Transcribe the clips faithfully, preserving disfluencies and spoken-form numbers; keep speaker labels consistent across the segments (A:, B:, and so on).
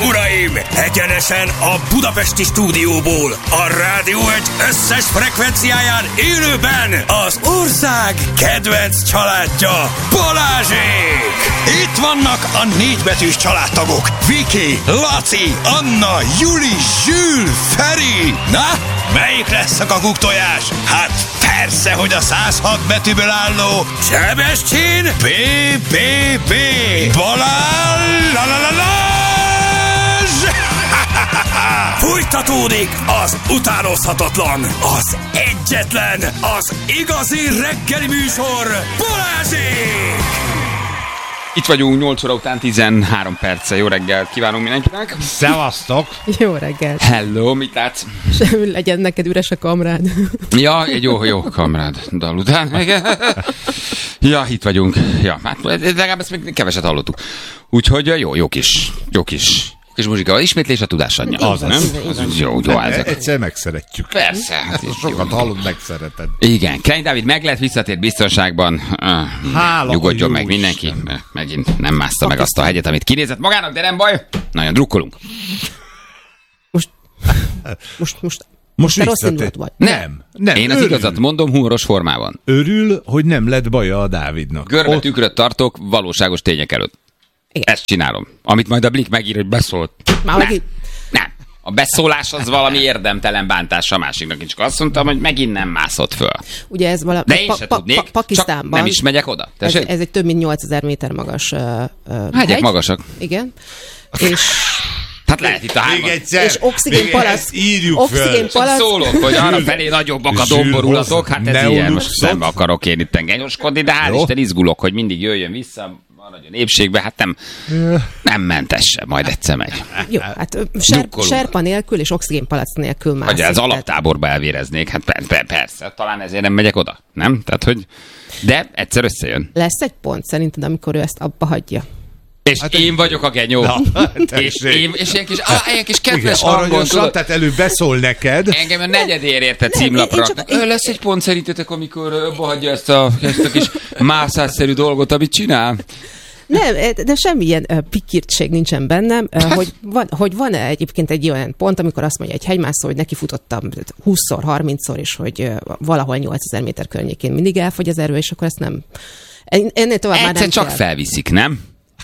A: uraim! Egyenesen a budapesti stúdióból, a Rádió egy összes frekvenciáján élőben az ország kedvenc családja, Balázsék! Itt vannak a négybetűs családtagok, Viki, Laci, Anna, Juli, Zsül, Feri. Na, melyik lesz a kakuktojás? Hát persze, hogy a száz hat betűből álló Sebestyén bé bé bé Balázs! La, la, la, la! Fújtatódik az utánozhatatlan, az egyetlen, az igazi reggeli műsor, Balázsék!
B: Itt vagyunk nyolc óra után tizenhárom perce. Jó reggelt kívánunk mindenkinek.
C: Szevasztok!
D: Jó reggelt!
B: Hello, mit látsz?
D: Semmi, legyen neked üres a kamrád.
B: Ja, egy jó, jó kamrád dal után. Ja, itt vagyunk. Ja, hát legalább ezt még keveset hallottuk. Úgyhogy jó, jó kis, jó kis kis muzsika. Ismétlés a tudás anyja.
C: Az,
B: nem? Az, az jó, jó ezek.
C: Egyszer megszeretjük.
B: Persze. Hát
C: sokat hallod, megszereted.
B: Igen, Klein Dávid meg lett, visszatért biztonságban.
C: Hála
B: Nyugodjon meg mindenki. Isten. Megint nem mászta meg azt a hegyet, amit kinézett magának, de nem baj. Nagyon drukkolunk.
D: Most, most, most,
C: most
D: te rossz indulat vagy.
B: Nem, nem. Én az örül. Igazat mondom humoros formában.
C: Örül, hogy nem lett baja a Dávidnak.
B: Görbe Ott... tükröt tartok valóságos tények előtt. Igen. Ezt csinálom. Amit majd a Blik megír, hogy beszólt.
D: Már
B: nem. nem. A beszólás az valami érdemtelen bántás a másiknak. Én csak azt mondtam, hogy megint nem mászott föl.
D: Ugye ez valami...
B: De én pa- se pa- tudnék, pa-
D: Pakisztánban,
B: csak nem is megyek oda.
D: Ez, ez egy több mint nyolcezer méter magas uh, uh,
B: hegyek hegy. Magasak.
D: Igen. És...
B: Hát lehet itt a hárman.
D: És oxigénpalac.
B: Oxigénpalac. Szólok, hogy arra felé nagyobbak a domborulatok. Hát ez ilyen. Most szembe akarok én itt genyoskodni, de hál' Isten izgulok, hogy mindig jöjjön vissza. Maradjon épségbe, hát nem, nem mentesse, majd egyszer megy.
D: Jó, hát ser, serpa nélkül és oxigénpalac nélkül mászik.
B: Vagy az alaptáborba elvéreznék, hát per, per, persze, talán ezért nem megyek oda, nem? Tehát, hogy... De egyszer összejön.
D: Lesz egy pont szerinted, amikor ő ezt abba hagyja.
B: És hát én vagyok a genyó. Na, és, én, és ilyen kis, á, ilyen kis kedves
C: igen, hangon. Aranyos, tehát előbb beszól neked.
B: Engem a negyedér érte címlapra. Én... Lesz egy pont szerintetek, amikor abba hagyja ezt a, ezt a kis mászásszerű dolgot, amit csinál?
D: Nem, de semmilyen uh, pikirtség nincsen bennem, uh, hogy, van, hogy van-e egyébként egy olyan pont, amikor azt mondja egy hegymászó, hogy neki futottam húszszor, harmincszor, és hogy uh, valahol nyolcezer méter környékén mindig elfogy az erő, és akkor ezt nem... Ennél tovább
B: egyszer
D: már nem
B: csak
D: kell.
B: Felviszik, nem?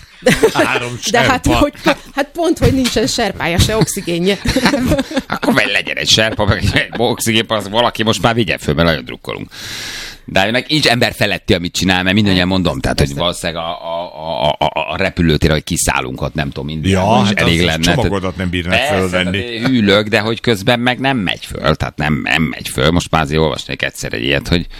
C: Három
D: de hát, hogy, hát pont, hogy nincsen serpája, se oxigénje.
B: Akkor vagy legyen egy serpa, meg egy oxigénpalac, valaki most már vigye föl, mert nagyon drukkolunk. De ennek nincs ember feletti, amit csinál, mert mindannyian mondom, tehát, hogy valószínűleg a, a, a, a repülőtér, hogy kiszállunk ott, nem tudom, minden.
C: Ja, hát
B: elég lenne.
C: Csomagodat nem bírnak fölvenni.
B: Persze, hűlök, de hogy közben meg nem megy föl, tehát nem, nem megy föl. Most már azért olvasnék egyszer egy ilyet, hogy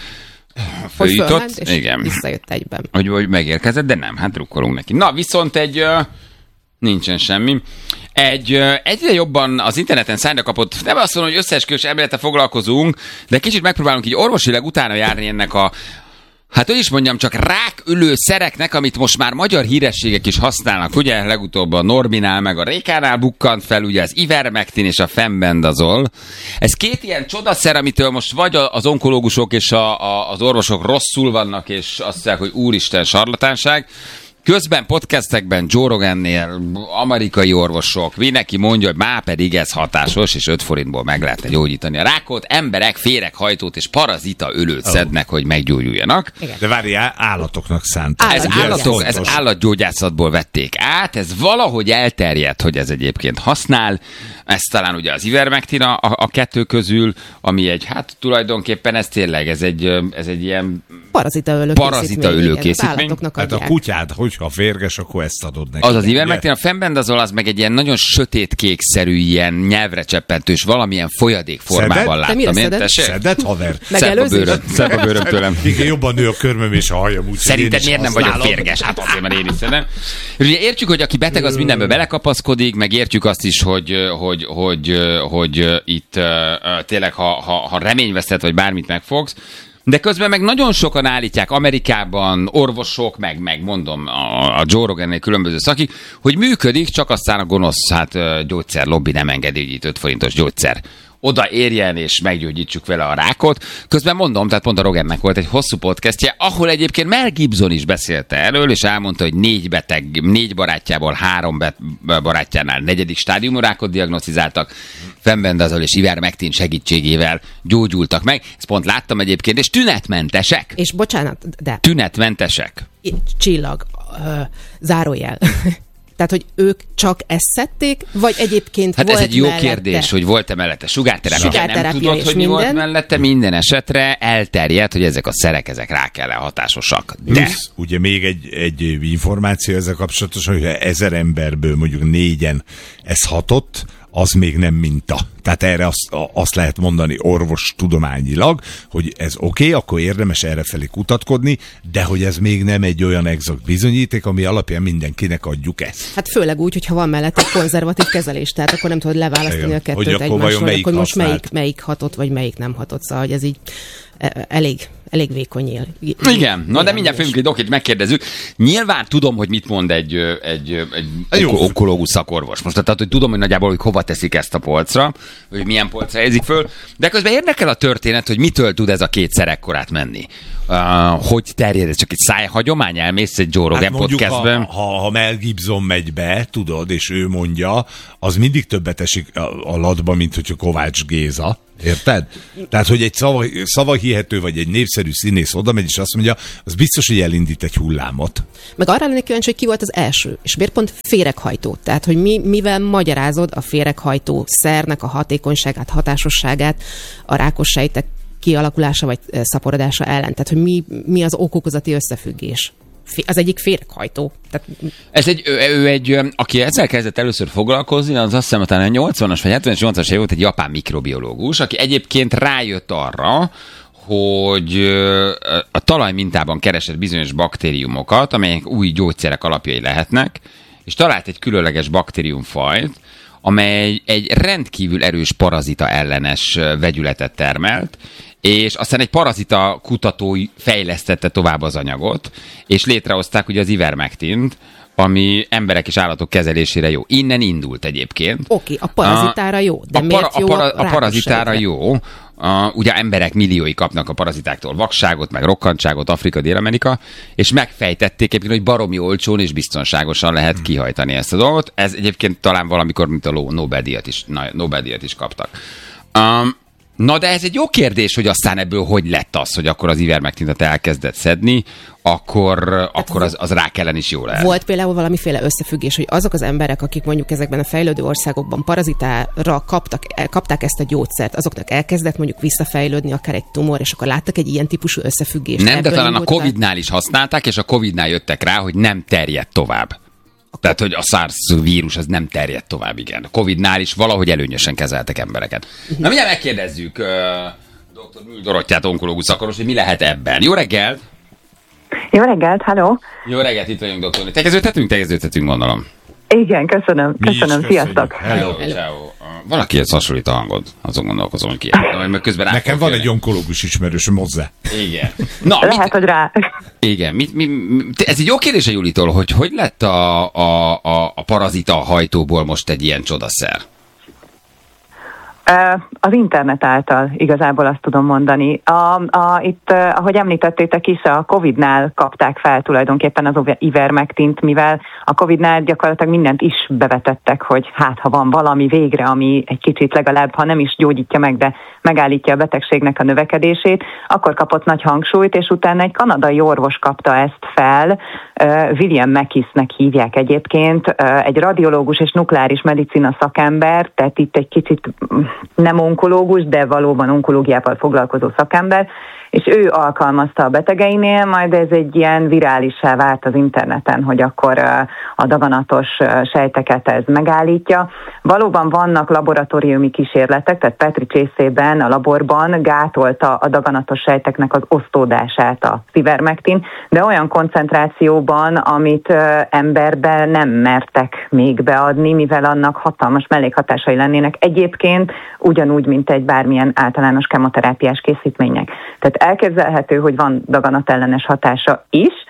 B: följutott,
D: és
B: igen.
D: Visszajött egyben.
B: Hogy, hogy megérkezett, de nem, hát drukkolunk neki. Na, viszont egy... Uh, nincsen semmi. Egy uh, egyre jobban az interneten szájra kapott, nem azt mondom, hogy összeesküvés elmélete foglalkozunk, de kicsit megpróbálunk így orvosilag utána járni ennek a, hát hogy is mondjam, csak rákölő szereknek, amit most már magyar hírességek is használnak. Ugye legutóbb a Norbinál, meg a Rékánál bukkant fel, ugye az Ivermectin és a Fenbendazol. Ez két ilyen csodaszer, amitől most vagy az onkológusok és a, a, az orvosok rosszul vannak, és azt mondják, hogy úristen, sarlatánság. Közben podcastekben Joe Rogannél amerikai orvosok, mindenki mondja, hogy már pedig ez hatásos, és öt forintból meg lehetne gyógyítani a rákot. Emberek féreghajtót és parazita ölőt oh. szednek, hogy meggyógyuljanak.
C: Igen. De várjál, állatoknak szánták.
B: Ez, állatok, ez állatgyógyászatból vették át, ez valahogy elterjedt, hogy ez egyébként használ. Ez talán ugye az Ivermectin a, a, a kettő közül, ami egy, hát tulajdonképpen ez tényleg, ez egy, ez egy ilyen
D: parazita ölő
B: parazita készítmény.
C: Hát a kutyád, hogyha férges, akkor ezt adod neki.
B: Az az Ivermectin, a Fenbendazol az meg egy ilyen nagyon sötétkékszerű, ilyen nyelvre cseppentős, valamilyen folyadék formában láttam.
D: Te mire szeded?
C: Szeded, haver?
B: Szebb a bőröm, szebb a bőröm tőlem.
C: Igen, jobban nő a körmöm és a hajam.
B: Szerinted miért nem vagyok férges? Hát azért, mert én is szedem. Ugye értjük, hogy aki beteg, az mindenbe belekapaszkodik, meg értjük azt is, hogy, hogy, hogy, hogy itt tényleg, ha, ha, ha reményveszted, vagy bármit megfogsz, de közben meg nagyon sokan állítják Amerikában, orvosok, meg, meg mondom a, a Joe Rogannél különböző szakik, hogy működik, csak aztán a gonosz hát, gyógyszerlobbi nem engedi, hogy itt öt forintos gyógyszer oda érjen, és meggyógyítsuk vele a rákot. Közben mondom, tehát pont a Rogannek volt egy hosszú podcastje, ahol egyébként Mel Gibson is beszélte erről, és elmondta, hogy négy beteg, négy barátjából három bet, barátjánál negyedik stádiumú rákot diagnosztizáltak, fenbendazol és ivermectin segítségével gyógyultak meg. Ezt pont láttam egyébként, és tünetmentesek.
D: És bocsánat, de...
B: Tünetmentesek.
D: Csillag, uh, zárójel. Tehát, hogy ők csak ezt szedték, vagy egyébként
B: hát
D: volt
B: ez egy jó
D: mellette...
B: kérdés, hogy volt-e mellette sugárterápia.
D: Sugárterápia
B: Nem tudod,
D: és
B: hogy mi
D: minden.
B: volt mellette, minden esetre elterjedt, hogy ezek a szerek, ezek rá kell hatásosak. De...
C: Plusz, ugye még egy, egy információ ezzel kapcsolatosan, hogyha ezer emberből mondjuk négyen ez hatott, az még nem minta. Tehát erre azt, azt lehet mondani orvostudományilag, hogy ez oké, okay, akkor érdemes errefelé kutatkodni, de hogy ez még nem egy olyan exakt bizonyíték, ami alapján mindenkinek adjuk ezt.
D: Hát főleg úgy, hogyha van mellett egy konzervatív kezelés, tehát akkor nem tudod leválasztani
C: Igen.
D: a kettőt
C: Hogy akkor
D: egymásról,
C: vajon melyik
D: hogy most melyik,
C: használt?
D: melyik hatott, vagy melyik nem hatott. Szóval, hogy ez így elég, elég vékony él.
B: Igen, na de mindjárt fogjuk egy dokit megkérdezzük. Nyilván tudom, hogy mit mond egy, egy, egy
C: Jó.
B: onkológus szakorvos. Most tehát, hogy tudom, hogy nagyjából, hogy hova teszik ezt a polcra, hogy milyen polcra helyezik föl, de közben érdekel a történet, hogy mitől tud ez a két szerekkorát menni. Uh, hogy terjed, ez csak egy szájhagyomány, elmész egy Joe Rogan
C: Hát mondjuk,
B: podcastben.
C: ha, ha, ha Mel Gibson megy be, tudod, és ő mondja, az mindig többet esik a, a latba, mint hogyha Kovács Géza. Érted? Tehát, hogy egy szava, szavahihető vagy egy népszerű színész oda megy, és azt mondja, az biztos, hogy elindít egy hullámot.
D: Meg arra lennék kíváncsi, hogy ki volt az első, és miért pont féreghajtó? Tehát, hogy mi, mivel magyarázod a féreghajtó szernek a hatékonyságát, hatásosságát, a rákos sejtek kialakulása vagy szaporodása ellen? Tehát, hogy mi, mi az okokozati összefüggés? Az egyik féreghajtó. Tehát...
B: Ez egy, ő, ő egy, aki ezzel kezdett először foglalkozni, az azt hiszem, talán a nyolcvanas vagy hetvenes, nyolcvanas év volt egy japán mikrobiológus, aki egyébként rájött arra, hogy a talajmintában keresett bizonyos baktériumokat, amelyek új gyógyszerek alapjai lehetnek, és talált egy különleges baktériumfajt, amely egy rendkívül erős parazita ellenes vegyületet termelt, és aztán egy parazita kutató fejlesztette tovább az anyagot, és létrehozták ugye az ivermectint, ami emberek és állatok kezelésére jó. Innen indult egyébként.
D: Oké, okay, a parazitára jó, de
B: a
D: miért
B: para,
D: jó
B: a, para,
D: a,
B: a parazitára jó. A, ugye emberek milliói kapnak a parazitáktól vakságot, meg rokkantságot, Afrika, Dél-Amerika, és megfejtették egyébként, hogy baromi olcsón és biztonságosan lehet hmm. kihajtani ezt a dolgot. Ez egyébként talán valamikor, mint a Nobel-díjat is, Nobel-díjat is kaptak. Um, Na de ez egy jó kérdés, hogy aztán ebből hogy lett az, hogy akkor az ivermectintet elkezdett szedni, akkor, hát akkor az, az rák ellen is jó lehet.
D: Volt például valamiféle összefüggés, hogy azok az emberek, akik mondjuk ezekben a fejlődő országokban parazitára kaptak, kapták ezt a gyógyszert, azoknak elkezdett mondjuk visszafejlődni akár egy tumor, és akkor láttak egy ilyen típusú összefüggést.
B: Nem, de talán a
D: indult
B: Covidnál is használták, és a Covidnál jöttek rá, hogy nem terjed tovább. Tehát, hogy a SARS vírus az nem terjed tovább, igen. A Covidnál is valahogy előnyösen kezeltek embereket. Na, mindjárt megkérdezzük uh, doktor Mühl Dorottyát, onkológus szakorvos, hogy mi lehet ebben. Jó reggelt!
E: Jó reggelt, halló!
B: Jó reggelt, itt vagyunk, doktor. Tegeződhetünk? Tegeződhetünk, gondolom.
E: Igen, köszönöm, köszönöm, sziasztok!
B: Hello, hello. Valakihez hasonlít a hangod, azon gondolkozom, hogy ki. Közben
C: Nekem van egy onkológus ismerősöm hozzá.
B: Igen. Na,
E: Lehet,
B: mit,
E: hogy rá.
B: Igen. Mit, mi, mi, ez egy jó kérdés a Julitól, hogy hogy lett a, a, a, a parazita hajtóból most egy ilyen csodaszer?
E: Az internet által igazából azt tudom mondani. A, a, itt, ahogy említettétek is, a Covidnál kapták fel tulajdonképpen az ivermectint, mivel a Covidnál gyakorlatilag mindent is bevetettek, hogy hát ha van valami végre, ami egy kicsit legalább, ha nem is gyógyítja meg, de megállítja a betegségnek a növekedését, akkor kapott nagy hangsúlyt, és utána egy kanadai orvos kapta ezt fel, William Makisnek hívják egyébként, egy radiológus és nukleáris medicina szakember, tehát itt egy kicsit nem onkológus, de valóban onkológiával foglalkozó szakember, és ő alkalmazta a betegeinél, majd ez egy ilyen virálissá vált az interneten, hogy akkor a daganatos sejteket ez megállítja. Valóban vannak laboratóriumi kísérletek, tehát Petri csészében, a laborban gátolta a daganatos sejteknek az osztódását a ivermectin, de olyan koncentrációban, amit emberben nem mertek még beadni, mivel annak hatalmas mellékhatásai lennének egyébként, ugyanúgy, mint egy bármilyen általános kemoterápiás készítménynek. Tehát elképzelhető, hogy van daganatellenes hatása is,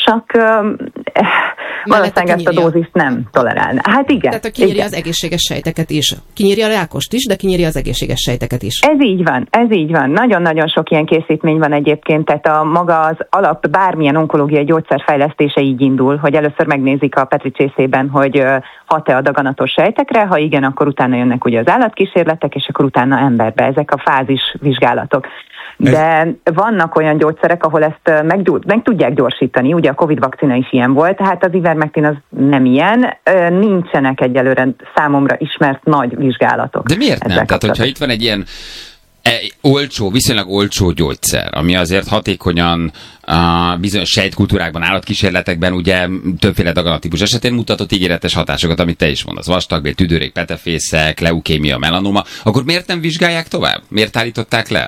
E: csak uh, valószínűleg ezt a dózist nem tolerálná. Hát igen.
D: Tehát a kinyírja
E: igen.
D: az egészséges sejteket is. Kinyírja a rákost is, de kinyírja az egészséges sejteket is.
E: Ez így van, ez így van. Nagyon-nagyon sok ilyen készítmény van egyébként, tehát a maga az alap bármilyen onkológiai gyógyszer fejlesztése így indul, hogy először megnézik a Petri csészében, hogy uh, hat-e a daganatos sejtekre, ha igen, akkor utána jönnek ugye az állatkísérletek, és akkor utána emberbe. Ezek a fázis vizsgálatok. De vannak olyan gyógyszerek, ahol ezt meg, meg tudják gyorsítani, ugye a Covid vakcina is ilyen volt, tehát az ivermectin az nem ilyen, nincsenek egyelőre számomra ismert nagy vizsgálatok.
B: De miért nem? Tehát, hogyha itt van egy ilyen e, olcsó, viszonylag olcsó gyógyszer, ami azért hatékonyan a bizonyos sejtkultúrákban, állatkísérletekben ugye többféle daganatípus esetén mutatott ígéretes hatásokat, amit te is mondasz, vastagbél, tüdőrék, petefészek, leukémia, melanoma, akkor miért nem vizsgálják tovább? Miért állították le?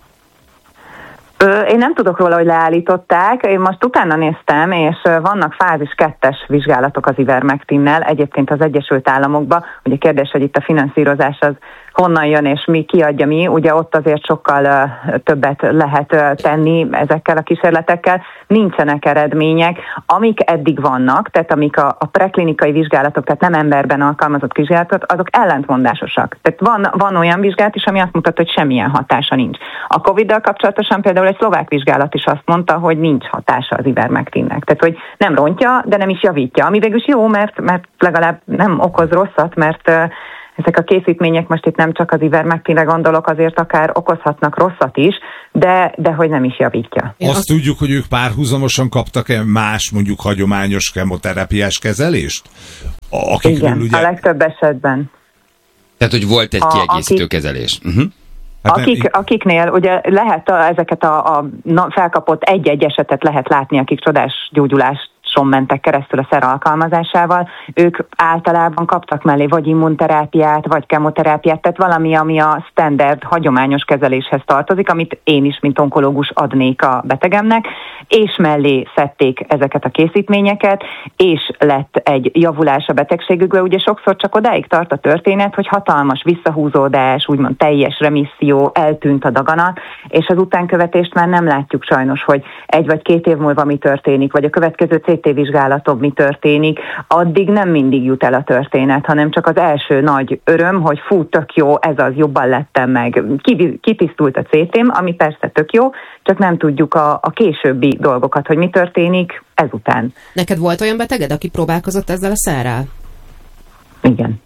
E: Én nem tudok róla, hogy leállították. Én most utána néztem, és vannak fázis kettes vizsgálatok az ivermectinnel, egyébként az Egyesült Államokban. Ugye kérdés, hogy itt a finanszírozás az honnan jön, és mi kiadja mi. Ugye ott azért sokkal uh, többet lehet uh, tenni ezekkel a kísérletekkel. Nincsenek eredmények. Amik eddig vannak, tehát amik a, a preklinikai vizsgálatok, tehát nem emberben alkalmazott vizsgálatok, azok ellentmondásosak. Tehát van, van olyan vizsgálat is, ami azt mutat, hogy semmilyen hatása nincs. A Covid-dal kapcsolatosan például egy szlovák vizsgálat is azt mondta, hogy nincs hatása az ivermectinnek. Tehát, hogy nem rontja, de nem is javítja. Ami végül is jó, mert, mert legalább nem okoz rosszat, mert uh, ezek a készítmények, most itt nem csak az ivermectinre gondolok, azért akár okozhatnak rosszat is, de, de hogy nem is javítja.
C: Azt, azt tudjuk, hogy ők párhuzamosan kaptak-e más, mondjuk hagyományos kemoterápiás kezelést?
E: Igen, ugye... a legtöbb esetben.
B: Tehát, hogy volt egy
E: a,
B: kiegészítő
E: akik...
B: kezelés. Uh-huh.
C: Hát
E: Akik,
C: nem...
E: akiknél ugye lehet a, ezeket a, a na, felkapott egy-egy esetet lehet látni, akik csodás gyógyulást mentek keresztül a szer alkalmazásával, ők általában kaptak mellé vagy immunterápiát, vagy kemoterápiát, tehát valami, ami a standard, hagyományos kezeléshez tartozik, amit én is, mint onkológus adnék a betegemnek, és mellé szedték ezeket a készítményeket, és lett egy javulás a betegségükbe. Ugye sokszor csak odáig tart a történet, hogy hatalmas visszahúzódás, úgymond teljes remisszió, eltűnt a daganat, és az utánkövetést már nem látjuk sajnos, hogy egy vagy két év múlva mi történik, vagy a következő cé té vizsgálaton mi történik, addig nem mindig jut el a történet, hanem csak az első nagy öröm, hogy fú, tök jó, ez az, jobban lettem meg. Kitisztult a cé tém, ami persze tök jó, csak nem tudjuk a, a későbbi dolgokat, hogy mi történik ezután.
D: Neked volt olyan beteged, aki próbálkozott ezzel a szerrel?
E: Igen.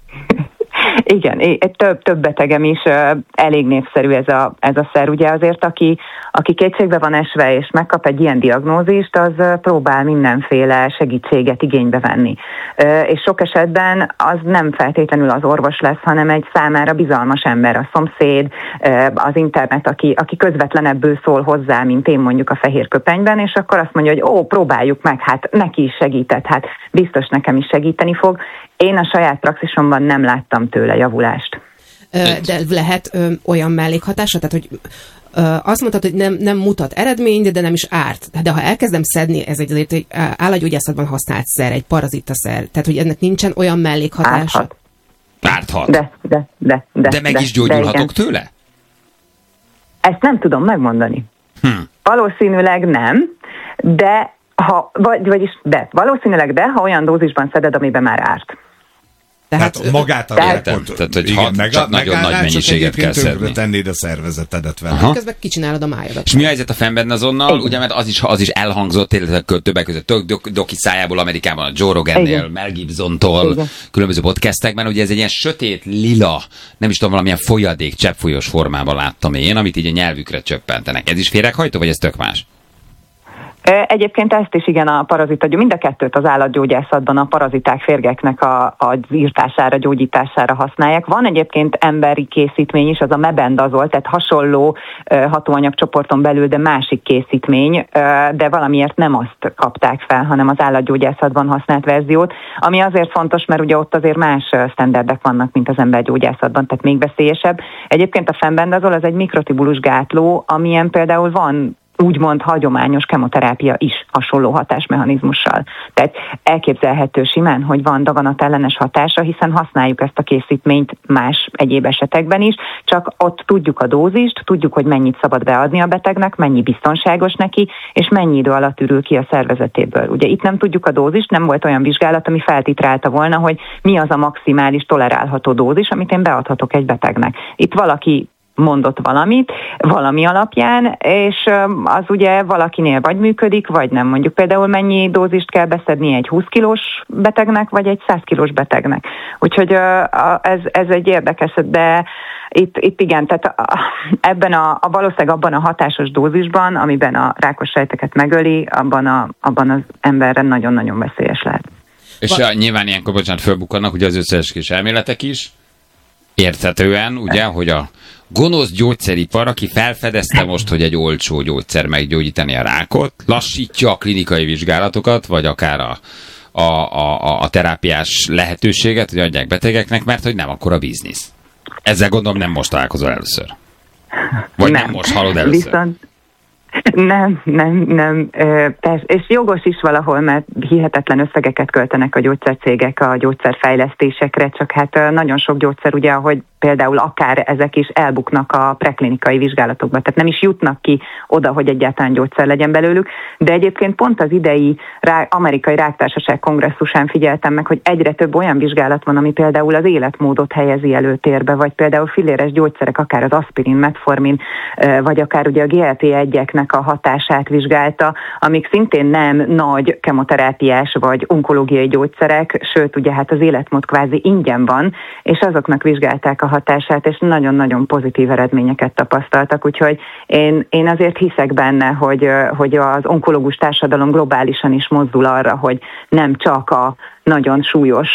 E: Igen, több, több betegem is elég népszerű ez a, ez a szer. Ugye azért, aki, aki kétségbe van esve és megkap egy ilyen diagnózist, az próbál mindenféle segítséget igénybe venni. És sok esetben az nem feltétlenül az orvos lesz, hanem egy számára bizalmas ember, a szomszéd, az internet, aki, aki közvetlenebből szól hozzá, mint én mondjuk a fehér köpenyben, és akkor azt mondja, hogy ó, próbáljuk meg, hát neki is segített, hát biztos nekem is segíteni fog. Én a saját praxisomban nem láttam tőle javulást.
D: De lehet ö, olyan mellékhatása? Tehát, hogy ö, azt mondtad, hogy nem, nem mutat eredményt, de nem is árt. De ha elkezdem szedni, ez egy, egy állatgyógyászatban használt szer, egy parazitaszer, tehát, hogy ennek nincsen olyan mellékhatása?
E: Árthat.
B: Árthat.
E: De, de, de, de.
B: De meg
E: de,
B: is gyógyulhatok tőle?
E: Ezt nem tudom megmondani. Hm. Valószínűleg nem, de ha, vagy, vagyis de, valószínűleg de, ha olyan dózisban szeded, amiben már árt.
C: Tehát, tehát magát a
B: értem, tehát, hogy igen, hat, meg, csak nagyon nagy mennyiséget kell szedni.
C: Tennéd a szervezetedet vele.
D: Közben kicsinálod a májadat.
B: És mi a helyzet a fenbendazonnal? Ugye, mert az is, az is elhangzott, többek között tök, doki szájából Amerikában, a Joe Rogannél, Mel Gibsontól, igen. Különböző podcastekben, ugye ez egy ilyen sötét, lila, nem is tudom, valamilyen folyadék, cseppfolyós formában láttam én, amit így a nyelvükre csöppentenek. Ez is féreghajtó, vagy ez tök más?
E: Egyébként ezt is igen a parazita, mind a kettőt az állatgyógyászatban a paraziták, férgeknek a, a írtására, gyógyítására használják. Van egyébként emberi készítmény is, az a mebendazol, tehát hasonló uh, hatóanyagcsoporton belül, de másik készítmény, uh, de valamiért nem azt kapták fel, hanem az állatgyógyászatban használt verziót, ami azért fontos, mert ugye ott azért más sztenderdek vannak, mint az embergyógyászatban, tehát még veszélyesebb. Egyébként a fenbendazol az egy mikrotubulus gátló, amilyen például van úgymond hagyományos kemoterápia is hasonló hatásmechanizmussal. Tehát elképzelhető simán, hogy van daganatellenes hatása, hiszen használjuk ezt a készítményt más egyéb esetekben is, csak ott tudjuk a dózist, tudjuk, hogy mennyit szabad beadni a betegnek, mennyi biztonságos neki, és mennyi idő alatt ürül ki a szervezetéből. Ugye itt nem tudjuk a dózist, nem volt olyan vizsgálat, ami feltitrálta volna, hogy mi az a maximális tolerálható dózis, amit én beadhatok egy betegnek. Itt valaki mondott valamit, valami alapján, és az ugye valakinél vagy működik, vagy nem. Mondjuk például mennyi dózist kell beszedni egy húsz kilós betegnek, vagy egy száz kilós betegnek. Úgyhogy ez, ez egy érdekes, de itt, itt igen, tehát ebben a, a valószínűleg abban a hatásos dózisban, amiben a rákos sejteket megöli, abban, a, abban az emberre nagyon-nagyon veszélyes lehet.
B: És ja, nyilván ilyenkor, bocsánat, fölbukkannak ugye az összeesküvés elméletek is, érthetően, ugye, hogy a gonosz gyógyszeripar, aki felfedezte most, hogy egy olcsó gyógyszer meggyógyítani a rákot, lassítja a klinikai vizsgálatokat, vagy akár a, a, a, a terápiás lehetőséget, hogy adják betegeknek, mert hogy nem akkora biznisz. Ezzel gondolom nem most találkozol először. Vagy nem, nem most hallod először.
E: Viszont Nem, nem, nem. Persze, és jogos is valahol, mert hihetetlen összegeket költenek a gyógyszercégek a gyógyszerfejlesztésekre, csak hát nagyon sok gyógyszer, ugye, ahogy például akár ezek is elbuknak a preklinikai vizsgálatokba, tehát nem is jutnak ki oda, hogy egyáltalán gyógyszer legyen belőlük, de egyébként pont az idei rá, amerikai ráktársaság kongresszusán figyeltem meg, hogy egyre több olyan vizsgálat van, ami például az életmódot helyezi előtérbe, vagy például filléres gyógyszerek, akár az aspirin, metformin, vagy akár ugye a gé el té egyeknek a hatását vizsgálta, amik szintén nem nagy kemoterápiás vagy onkológiai gyógyszerek, sőt ugye hát az életmód kvázi ingyen van, és azoknak vizsgálták a hatását, és nagyon-nagyon pozitív eredményeket tapasztaltak, úgyhogy én, én azért hiszek benne, hogy, hogy az onkológus társadalom globálisan is mozdul arra, hogy nem csak a nagyon súlyos